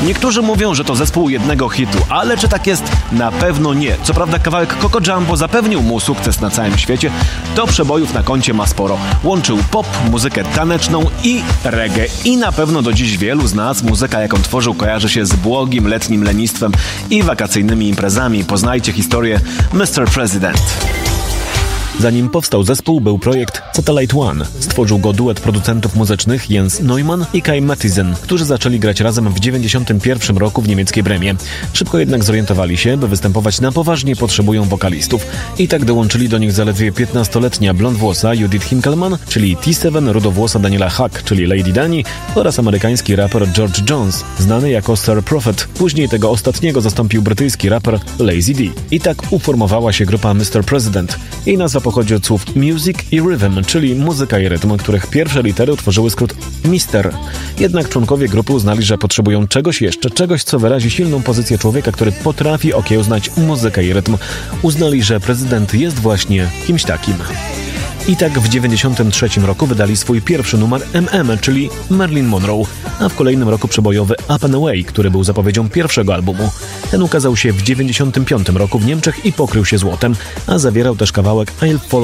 Niektórzy mówią, że to zespół jednego hitu, ale czy tak jest? Na pewno nie. Co prawda kawałek Coco Jumbo zapewnił mu sukces na całym świecie, to przebojów na koncie ma sporo. Łączył pop, muzykę taneczną i reggae. I na pewno do dziś wielu z nas muzyka, jaką tworzył, kojarzy się z błogim letnim lenistwem i wakacyjnymi imprezami. Poznajcie historię Mr. President. Zanim powstał zespół, był projekt Satellite One. Stworzył go duet producentów muzycznych Jens Neumann i Kai Mathisen, którzy zaczęli grać razem w 1991 roku w niemieckiej Bremie. Szybko jednak zorientowali się, by występować na poważnie potrzebują wokalistów. I tak dołączyli do nich zaledwie 15-letnia blondwłosa Judith Hinckelman, czyli T7, rudowłosa Daniela Huck, czyli Lady Dani, oraz amerykański raper George Jones, znany jako Sir Prophet. Później tego ostatniego zastąpił brytyjski raper Lazy D. I tak uformowała się grupa Mr. President. Jej nazwa pochodzi od słów music i rhythm, czyli muzyka i rytm, których pierwsze litery utworzyły skrót Mister. Jednak członkowie grupy uznali, że potrzebują czegoś jeszcze, czegoś, co wyrazi silną pozycję człowieka, który potrafi okiełznać muzykę i rytm. Uznali, że prezydent jest właśnie kimś takim. I tak w 1993 roku wydali swój pierwszy numer MM, czyli Marilyn Monroe, a w kolejnym roku przebojowy Up and Away, który był zapowiedzią pierwszego albumu. Ten ukazał się w 1995 roku w Niemczech i pokrył się złotem, a zawierał też kawałek I'll Fall